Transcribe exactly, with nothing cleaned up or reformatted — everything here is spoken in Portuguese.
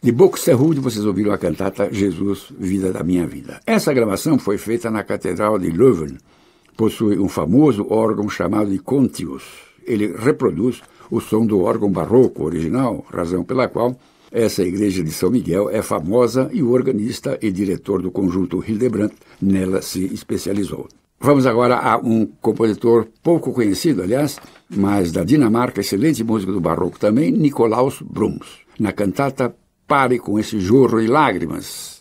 De Buxtehude, vocês ouviram a cantata Jesus, Vida da Minha Vida. Essa gravação foi feita na Catedral de Leuven. Possui um famoso órgão chamado de Contius. Ele reproduz o som do órgão barroco original, razão pela qual essa igreja de São Miguel é famosa e o organista e diretor do conjunto Hildebrandt nela se especializou. Vamos agora a um compositor pouco conhecido, aliás, mas da Dinamarca, excelente músico do barroco também, Nicolaus Brahms, na cantata Pare com esse jorro de lágrimas.